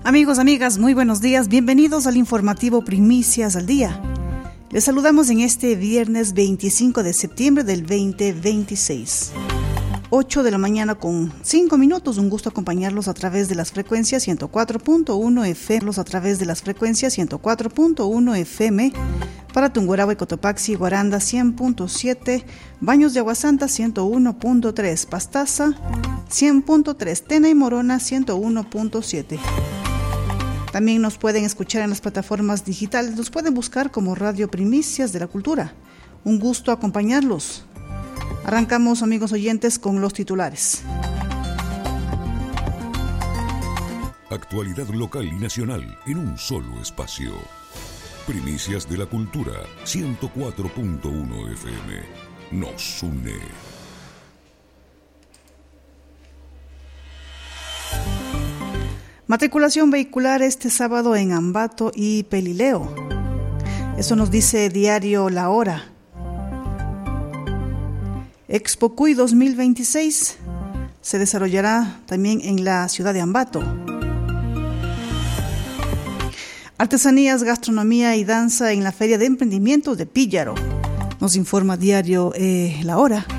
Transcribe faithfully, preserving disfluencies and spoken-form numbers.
Amigos, amigas, muy buenos días. Bienvenidos al informativo Primicias al Día. Les saludamos en este viernes veinticinco de septiembre del veinte veintiséis. ocho de la mañana con cinco minutos. Un gusto acompañarlos a través de las frecuencias ciento cuatro punto uno F M, a través de las frecuencias ciento cuatro punto uno F M, para Tungurahua, Cotopaxi, Guaranda cien punto siete, Baños de Aguasanta ciento uno punto tres, Pastaza cien punto tres, Tena y Morona ciento uno punto siete. También nos pueden escuchar en las plataformas digitales, nos pueden buscar como Radio Primicias de la Cultura. Un gusto acompañarlos. Arrancamos, amigos oyentes, con los titulares. Actualidad local y nacional en un solo espacio. Primicias de la Cultura, ciento cuatro punto uno F M. Nos une. Matriculación vehicular este sábado en Ambato y Pelileo. Eso nos dice diario La Hora. Expo Cuy dos mil veintiséis se desarrollará también en la ciudad de Ambato. Artesanías, gastronomía y danza en la Feria de Emprendimientos de Píllaro. Nos informa diario eh, La Hora.